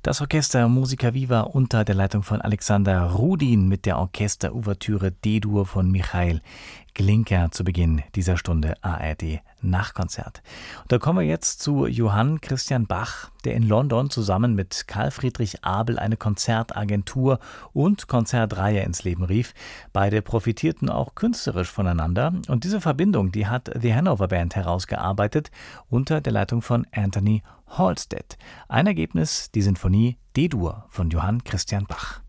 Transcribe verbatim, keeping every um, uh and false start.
Das Orchester Musica Viva unter der Leitung von Alexander Rudin mit der Orchesterouvertüre D-Dur von Michael Glinka zu Beginn dieser Stunde A R D Nachkonzert. Und da kommen wir jetzt zu Johann Christian Bach, der in London zusammen mit Karl Friedrich Abel eine Konzertagentur und Konzertreihe ins Leben rief. Beide profitierten auch künstlerisch voneinander und diese Verbindung, die hat The Hanover Band herausgearbeitet unter der Leitung von Anthony Halstead. Ein Ergebnis, die Sinfonie D-Dur von Johann Christian Bach.